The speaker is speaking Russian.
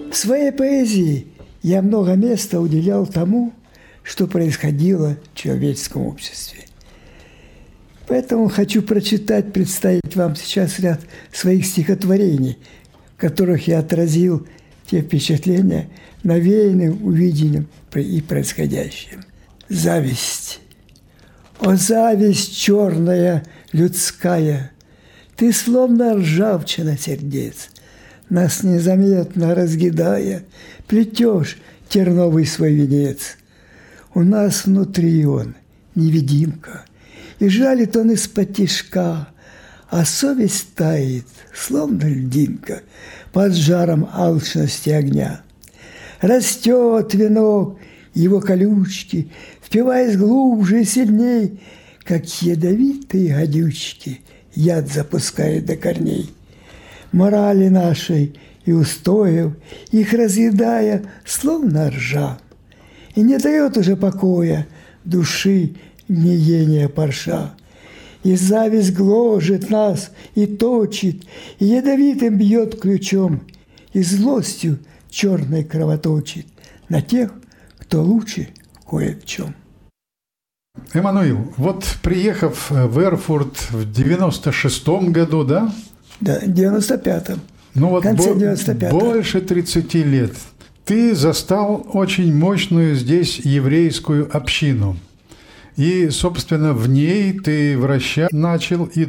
В своей поэзии я много места уделял тому, что происходило в человеческом обществе. Поэтому хочу представить вам сейчас ряд своих стихотворений, в которых я отразил те впечатления, навеянные увиденным и происходящим. Зависть. О, зависть черная, людская, ты словно ржавчина сердец, нас незаметно разъедая, плетешь терновый свой венец. У нас внутри он невидимка, и жалит он из-под тишка, а совесть тает, словно льдинка, под жаром алчности огня. Растет венок его колючки, впиваясь глубже и сильней, как ядовитые гадючки, яд запускает до корней. Морали нашей и устоев, их разъедая, словно ржа, и не дает уже покоя души гниения парша. И зависть гложет нас и точит, и ядовитым бьет ключом, и злостью черной кровоточит на тех, кто лучше кое в чем. Эммануил, вот приехав в Эрфурт в 96-м году, да? Да, в 95-м. Ну вот в конце 95-го. Больше 30 лет. Ты застал очень мощную здесь еврейскую общину. И, собственно, в ней ты вращать начал и